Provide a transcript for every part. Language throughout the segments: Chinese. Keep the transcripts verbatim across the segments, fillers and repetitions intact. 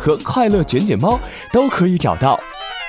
和快乐卷卷猫都可以找到。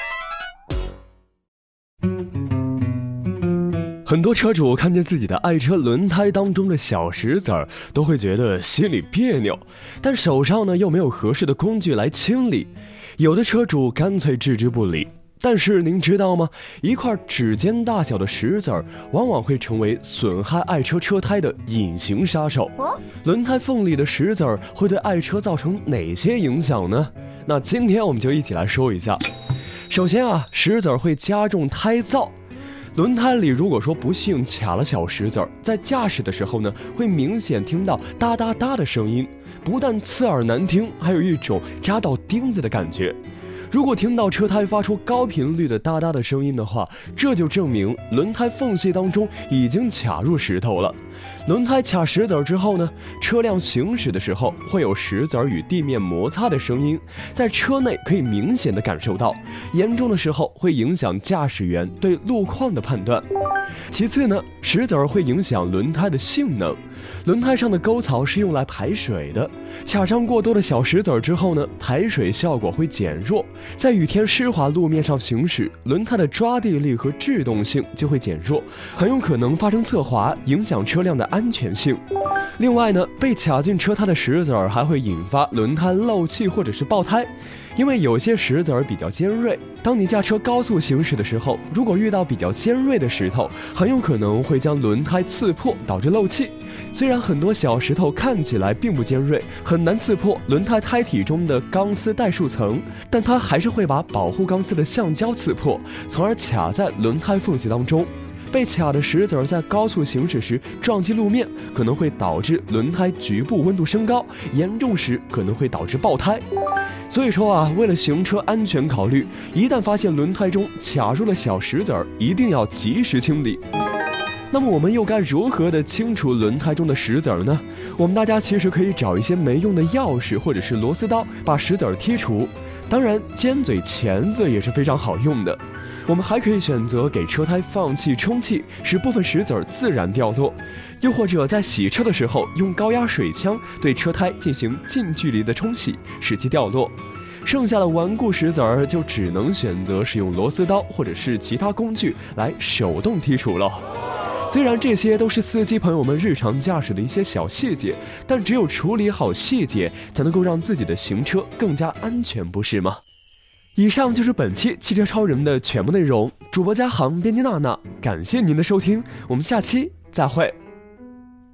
很多车主看见自己的爱车轮胎当中的小石子儿，都会觉得心里别扭，但手上呢又没有合适的工具来清理，有的车主干脆置之不理。但是您知道吗？一块指尖大小的石子儿，往往会成为损害爱车车胎的隐形杀手。轮胎缝里的石子儿会对爱车造成哪些影响呢？那今天我们就一起来说一下。首先啊，石子儿会加重胎噪。轮胎里如果说不幸卡了小石子儿，在驾驶的时候呢，会明显听到哒哒哒的声音，不但刺耳难听，还有一种扎到钉子的感觉。如果听到车胎发出高频率的哒哒的声音的话，这就证明轮胎缝隙当中已经卡入石头了。轮胎卡石子儿之后呢，车辆行驶的时候会有石子儿与地面摩擦的声音，在车内可以明显的感受到，严重的时候会影响驾驶员对路况的判断。其次呢，石子儿会影响轮胎的性能。轮胎上的沟槽是用来排水的，卡上过多的小石子儿之后呢，排水效果会减弱，在雨天湿滑路面上行驶，轮胎的抓地力和制动性就会减弱，很有可能发生侧滑，影响车辆的安全性。另外呢，被卡进车胎的石子儿还会引发轮胎漏气或者是爆胎，因为有些石子儿比较尖锐，当你驾车高速行驶的时候，如果遇到比较尖锐的石头，很有可能会将轮胎刺破，导致漏气。虽然很多小石头看起来并不尖锐，很难刺破轮胎胎体中的钢丝带束层，但它还是会把保护钢丝的橡胶刺破，从而卡在轮胎缝隙当中。被卡的石子儿在高速行驶时撞击路面，可能会导致轮胎局部温度升高，严重时可能会导致爆胎。所以说啊，为了行车安全考虑，一旦发现轮胎中卡入了小石子儿，一定要及时清理。那么我们又该如何的清除轮胎中的石子儿呢？我们大家其实可以找一些没用的钥匙或者是螺丝刀，把石子儿剔除。当然，尖嘴钳子也是非常好用的。我们还可以选择给车胎放气充气，使部分石子儿自然掉落，又或者在洗车的时候用高压水枪对车胎进行近距离的冲洗，使其掉落。剩下的顽固石子儿就只能选择使用螺丝刀或者是其他工具来手动剔除了。虽然这些都是司机朋友们日常驾驶的一些小细节，但只有处理好细节，才能够让自己的行车更加安全，不是吗？以上就是本期汽车超人的全部内容，主播嘉航，编辑娜娜，感谢您的收听，我们下期再会。